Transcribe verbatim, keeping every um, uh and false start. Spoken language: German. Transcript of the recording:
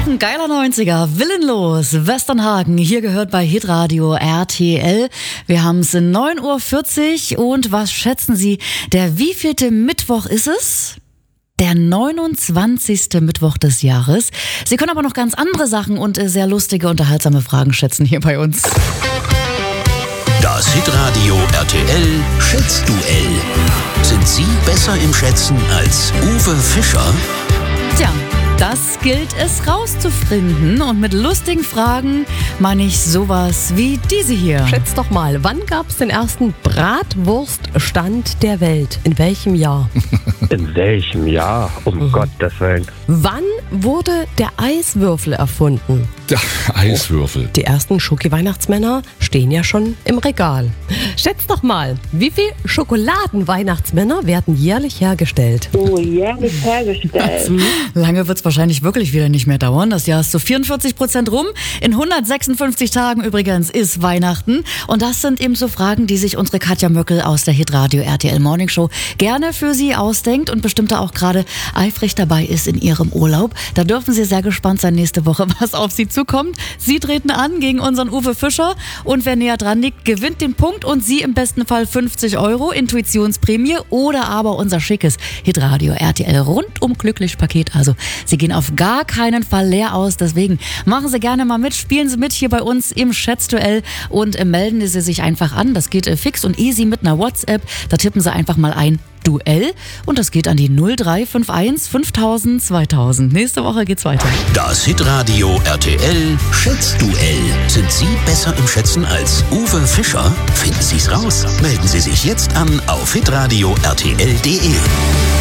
Auch ein geiler neunziger, willenlos, Westernhagen, hier gehört bei Hitradio R T L. Wir haben es in neun Uhr vierzig und was schätzen Sie, der wievielte Mittwoch ist es? Der neunundzwanzigste Mittwoch des Jahres. Sie können aber noch ganz andere Sachen und sehr lustige, unterhaltsame Fragen schätzen hier bei uns. Das Hitradio R T L Schätzduell. Sind Sie besser im Schätzen als Uwe Fischer? Tja, das gilt es rauszufinden und mit lustigen Fragen meine ich sowas wie diese hier. Schätzt doch mal, wann gab es den ersten Bratwurststand der Welt? In welchem Jahr? In welchem Jahr? Um mhm. Gottes Willen. Wann wurde der Eiswürfel erfunden? Der Eiswürfel. Die ersten Schoki-Weihnachtsmänner stehen ja schon im Regal. Schätzt doch mal, wie viele Schokoladen-Weihnachtsmänner werden jährlich hergestellt? Oh, jährlich hergestellt. Lange wird es wahrscheinlich wirklich wieder nicht mehr dauern. Das Jahr ist zu vierundvierzig Prozent rum. In hundertsechsundfünfzig Tagen übrigens ist Weihnachten. Und das sind eben so Fragen, die sich unsere Katja Möckel aus der Hitradio R T L Morning Show gerne für Sie ausdenkt und bestimmt auch gerade eifrig dabei ist in ihrem Urlaub. Da dürfen Sie sehr gespannt sein nächste Woche, was auf Sie zukommt. Sie treten an gegen unseren Uwe Fischer und wer näher dran liegt, gewinnt den Punkt und Sie im besten Fall fünfzig Euro Intuitionsprämie oder aber unser schickes Hitradio R T L rundum glücklich Paket. Also Sie gehen auf gar keinen Fall leer aus, deswegen machen Sie gerne mal mit, spielen Sie mit hier bei uns im Schätzduell und äh, melden Sie sich einfach an. Das geht äh, fix und easy mit einer WhatsApp. Da tippen Sie einfach mal ein Duell und das geht an die null drei fünf eins fünftausend zweitausend. Nächste Woche geht's weiter. Das Hitradio R T L Schätzduell. Sind Sie besser im Schätzen als Uwe Fischer? Finden Sie's raus. Melden Sie sich jetzt an auf hitradio R T L punkt de.